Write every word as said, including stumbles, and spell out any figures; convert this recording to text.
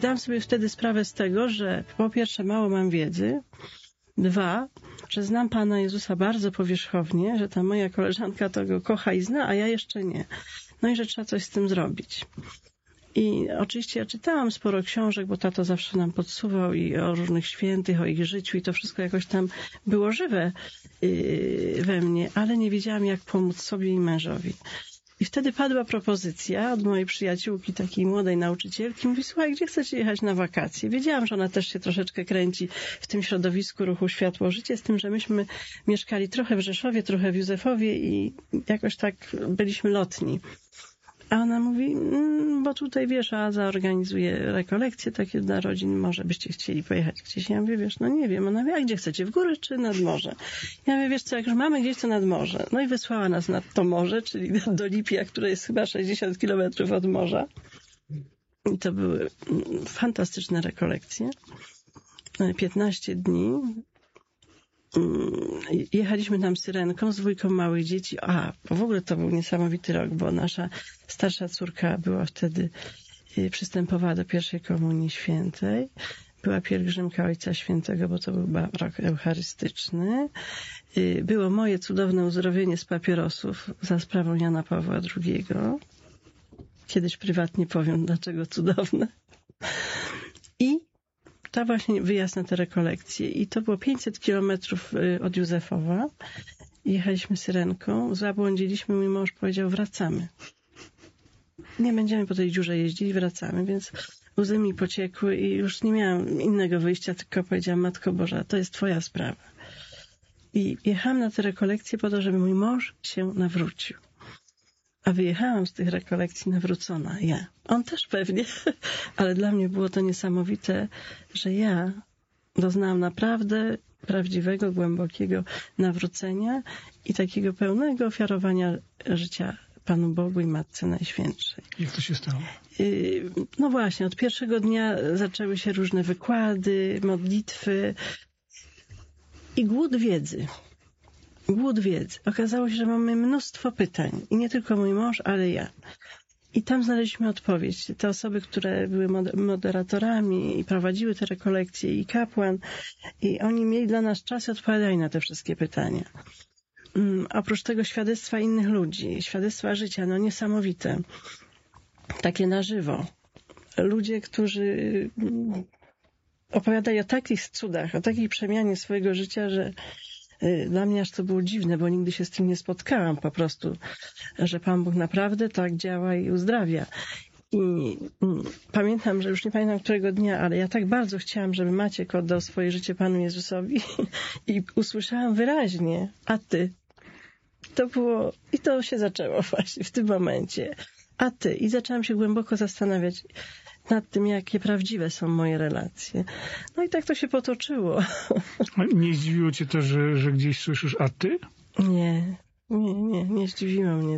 zdałam sobie wtedy sprawę z tego, że po pierwsze mało mam wiedzy, dwa, że znam Pana Jezusa bardzo powierzchownie, że ta moja koleżanka to go kocha i zna, a ja jeszcze nie. No i że trzeba coś z tym zrobić. I oczywiście ja czytałam sporo książek, bo tato zawsze nam podsuwał i o różnych świętych, o ich życiu i to wszystko jakoś tam było żywe we mnie, ale nie wiedziałam, jak pomóc sobie i mężowi. I wtedy padła propozycja od mojej przyjaciółki, takiej młodej nauczycielki. Mówi, słuchaj, gdzie chcecie jechać na wakacje? Wiedziałam, że ona też się troszeczkę kręci w tym środowisku ruchu Światło Życie, z tym, że myśmy mieszkali trochę w Rzeszowie, trochę w Józefowie i jakoś tak byliśmy lotni. A ona mówi, mm, bo tutaj, wiesz, Aza organizuje rekolekcje takie dla rodzin, może byście chcieli pojechać gdzieś. Ja mówię, wiesz, no nie wiem. Ona mówi, a gdzie chcecie, w góry czy nad morze? Ja mówię, wiesz co, jak już mamy gdzieś, to nad morze. No i wysłała nas nad to morze, czyli do Lipia, które jest chyba sześćdziesiąt kilometrów od morza. I to były fantastyczne rekolekcje. piętnaście dni. Jechaliśmy tam syrenką z dwójką małych dzieci. A, w ogóle to był niesamowity rok, bo nasza starsza córka była wtedy, przystępowała do pierwszej komunii świętej. Była pielgrzymka Ojca Świętego, bo to był rok eucharystyczny. Było moje cudowne uzdrowienie z papierosów za sprawą Jana Pawła drugiego. Kiedyś prywatnie powiem, dlaczego cudowne. I ta właśnie wyjazd na te rekolekcje. I to było pięćset kilometrów od Józefowa. Jechaliśmy syrenką, zabłądziliśmy, mój mąż powiedział, wracamy. Nie będziemy po tej dziurze jeździli, wracamy, więc łzy mi pociekły i już nie miałam innego wyjścia, tylko powiedziałam, Matko Boża, to jest Twoja sprawa. I jechałam na te rekolekcje po to, żeby mój mąż się nawrócił. A wyjechałam z tych rekolekcji nawrócona, ja. On też pewnie, ale dla mnie było to niesamowite, że ja doznałam naprawdę prawdziwego, głębokiego nawrócenia i takiego pełnego ofiarowania życia Panu Bogu i Matce Najświętszej. Jak to się stało? No właśnie, od pierwszego dnia zaczęły się różne wykłady, modlitwy i głód wiedzy. Głód wiedzy. Okazało się, że mamy mnóstwo pytań. I nie tylko mój mąż, ale ja. I tam znaleźliśmy odpowiedź. Te osoby, które były moderatorami i prowadziły te rekolekcje i kapłan, i oni mieli dla nas czas i odpowiadali na te wszystkie pytania. Um, oprócz tego świadectwa innych ludzi, świadectwa życia, no niesamowite. Takie na żywo. Ludzie, którzy opowiadali o takich cudach, o takiej przemianie swojego życia, że dla mnie aż to było dziwne, bo nigdy się z tym nie spotkałam po prostu, że Pan Bóg naprawdę tak działa i uzdrawia. I pamiętam, że już nie pamiętam którego dnia, ale ja tak bardzo chciałam, żeby Maciek oddał swoje życie Panu Jezusowi i usłyszałam wyraźnie, a Ty. To było, i to się zaczęło właśnie w tym momencie. A Ty. I zaczęłam się głęboko zastanawiać nad tym, jakie prawdziwe są moje relacje. No i tak to się potoczyło. A nie zdziwiło cię to, że, że gdzieś słyszysz, a Ty? Nie, nie, nie, nie zdziwiło mnie.